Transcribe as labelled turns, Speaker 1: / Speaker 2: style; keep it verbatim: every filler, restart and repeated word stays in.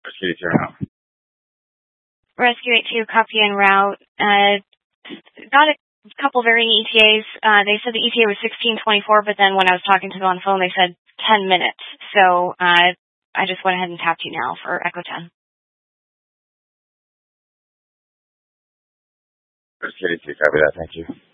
Speaker 1: Rescue eight two now.
Speaker 2: Rescue eight two, copy en route. Uh, got a couple varying E T As. Uh, they said the E T A was sixteen twenty-four, but then when I was talking to them on the phone, they said ten minutes. So uh, I just went ahead and tapped you now for Echo ten.
Speaker 1: Rescue eight two, copy that. Thank you.